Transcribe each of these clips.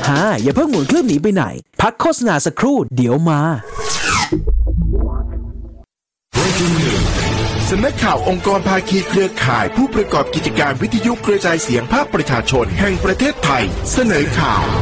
อย่าเพิ่งหมุนเครื่องหนีไปไหนพักโฆษณาสักครู่เดี๋ยวมาสำนักข่าวองค์กรภาคีเครือข่ายผู้ประกอบกิจการวิทยุกระจายเสียงภาคประชาชนแห่งประเทศไทยเสนอข่าว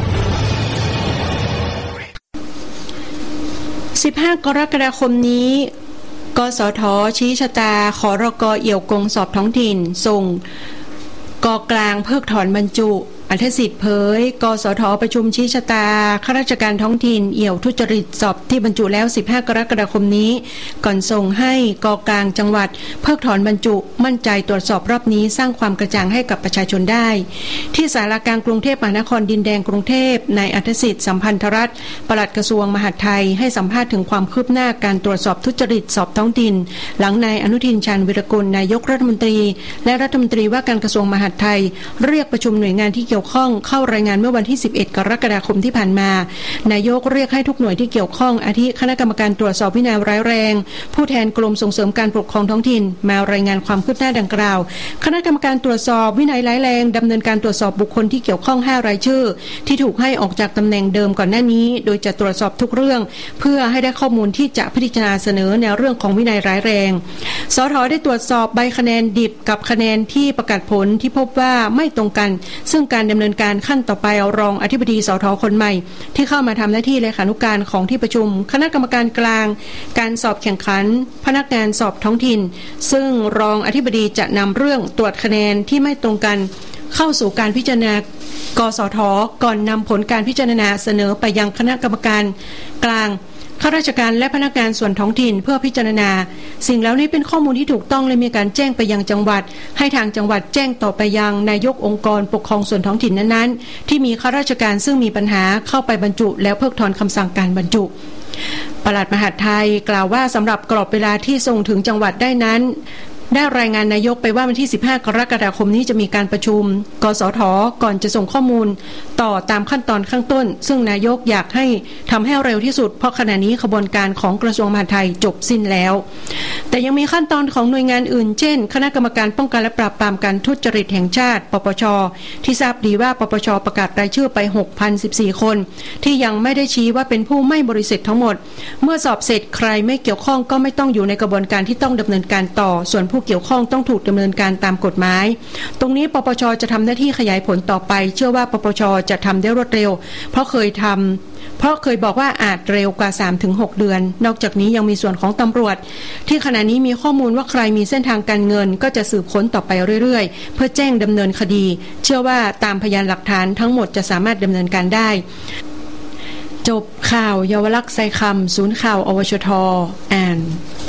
15 กรกฎาคมนี้กสท.ชี้ชะตาขรก.เอี่ยวกงสอบท้องถิ่นส่งก.กลางเพิกถอนบรรจุอัธสิทธิ์เผยกสท.ประชุมชี้ชะตาข้าราชการท้องถิ่นเอี่ยวทุจริตสอบที่บรรจุแล้ว15 กรกฎาคมนี้ก่อนส่งให้ก.กลางจังหวัดเพิกถอนบรรจุมั่นใจตรวจสอบรอบนี้สร้างความกระจ่างให้กับประชาชนได้ที่ศาลากลางกรุงเทพมหานครดินแดงกรุงเทพนายอัธสิทธิ์สัมพันธรัตน์ปลัดกระทรวงมหาดไทยให้สัมภาษณ์ถึงความคืบหน้าการตรวจสอบทุจริตสอบท้องถิ่นหลังนายอนุทินชาญวิรกุลนายกรัฐมนตรีและรัฐมนตรีว่าการกระทรวงมหาดไทยเรียกประชุมหน่วยงานที่เกี่ยวข้องเข้ารายงานเมื่อวันที่11 กรกฎาคมที่ผ่านมานายกเรียกให้ทุกหน่วยที่เกี่ยวข้องอาทิคณะกรรมการตรวจสอบวินัยร้ายแรงผู้แทนกรมส่งเสริมการปกครองท้องถิ่นมารายงานความคืบหน้าดังกล่าวคณะกรรมการตรวจสอบวินัยร้ายแรงดำเนินการตรวจสอบบุคคลที่เกี่ยวข้อง5รายชื่อที่ถูกให้ออกจากตำแหน่งเดิมก่อนหน้านี้โดยจะตรวจสอบทุกเรื่องเพื่อให้ได้ข้อมูลที่จะพิจารณาเสนอในเรื่องของวินัยร้ายแรงสท.ได้ตรวจสอบใบคะแนนดิบกับคะแนนที่ประกาศผลที่พบว่าไม่ตรงกันซึ่งการดำเนินการขั้นต่อไปรองอธิบดีสท.คนใหม่ที่เข้ามาทำหน้าที่เลขานุการของที่ประชุมคณะกรรมการกลางการสอบแข่งขันพนักงานสอบท้องถิ่นซึ่งรองอธิบดีจะนำเรื่องตรวจคะแนนที่ไม่ตรงกันเข้าสู่การพิจารณากสท.ก่อนนำผลการพิจารณาเสนอไปยังคณะกรรมการกลางข้าราชการและพนักงานส่วนท้องถิ่นเพื่อพิจารณาสิ่งเหล่านี้เป็นข้อมูลที่ถูกต้องและมีการแจ้งไปยังจังหวัดให้ทางจังหวัดแจ้งต่อไปยังนายกองค์กรปกครองส่วนท้องถิ่นนั้นๆที่มีข้าราชการซึ่งมีปัญหาเข้าไปบรรจุแล้วเพิกถอนคำสั่งการบรรจุปลัดมหาดไทยกล่าวว่าสำหรับกรอบเวลาที่ส่งถึงจังหวัดได้นั้นได้รายงานนายกไปว่าวันที่15 กรกฎาคมนี้จะมีการประชุมกสท.ก่อนจะส่งข้อมูลต่อตามขั้นตอนข้างต้นซึ่งนายกอยากให้ทำให้เร็วที่สุดเพราะขณะนี้ขบวนการของกระทรวงมหาดไทยจบสิ้นแล้วแต่ยังมีขั้นตอนของหน่วยงานอื่นเช่นคณะกรรมการป้องกันและปราบปรามการทุจริตแห่งชาติปปช.ที่ทราบดีว่าปปช.ประกาศรายชื่อไป 6,014 คนที่ยังไม่ได้ชี้ว่าเป็นผู้ไม่บริสุทธิ์ทั้งหมดเมื่อสอบเสร็จใครไม่เกี่ยวข้องก็ไม่ต้องอยู่ในกระบวนการที่ต้องดำเนินการต่อส่วนผู้เกี่ยวข้องต้องถูกดำเนินการตามกฎหมายตรงนี้ปปช.จะทำหน้าที่ขยายผลต่อไปเชื่อว่าปปช.จะทำได้รวดเร็วเพราะเคยบอกว่าอาจเร็วกว่า 3-6 เดือนนอกจากนี้ยังมีส่วนของตำรวจที่ขณะนี้มีข้อมูลว่าใครมีเส้นทางการเงินก็จะสืบค้นต่อไปเรื่อยๆเพื่อแจ้งดำเนินคดีเชื่อว่าตามพยานหลักฐานทั้งหมดจะสามารถดำเนินการได้จบข่าวเยาวลักษณ์ไซคำศูนย์ข่าวอวชท.อ่าน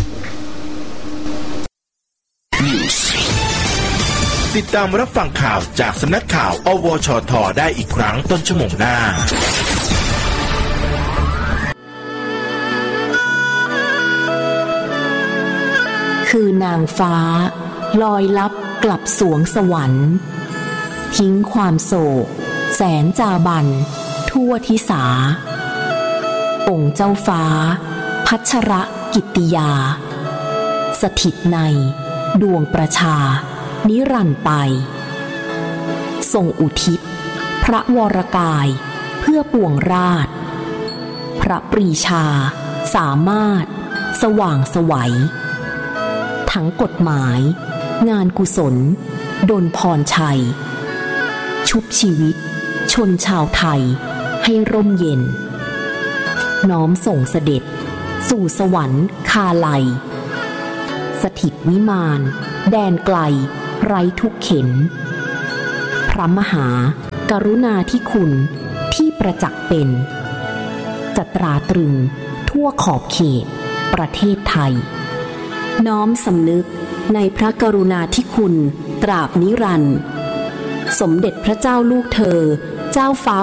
ติดตามรับฟังข่าวจากสำนักข่าวอวชท.ได้อีกครั้งต้นชั่วโมงหน้าคือนางฟ้าลอยลับกลับสวงสวรรค์ทิ้งความโศกแสนจาบันทั่วทิสาองค์เจ้าฟ้าพัชรกิตติยาสถิตในดวงประชานิรันดร์ไปทรงอุทิศพระวรกายเพื่อปวงราชพระปรีชาสามารถสว่างไสวทั้งกฎหมายงานกุศลดลพรชัยชุบชีวิตชนชาวไทยให้ร่มเย็นน้อมส่งเสด็จสู่สวรรค์คาไลสถิตวิมานแดนไกลไร้ทุกเข็ญพระมหากรุณาธิคุณที่ประจักษ์เป็นจัตราตรึงทั่วขอบเขตประเทศไทยน้อมสำนึกในพระกรุณาธิคุณตราบนิรันดร์สมเด็จพระเจ้าลูกเธอเจ้าฟ้า